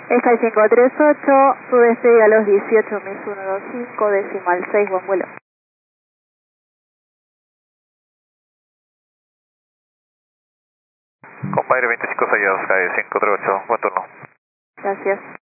Sky 538, su despegue a los 18 mis 125, decimal 6, buen vuelo. Compadre 25 Sky 538, buen turno. Gracias.